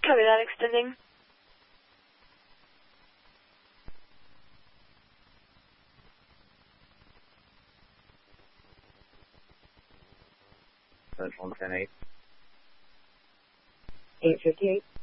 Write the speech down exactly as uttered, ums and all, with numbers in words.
Copy that, extending. Central ten eight. eight fifty-eight.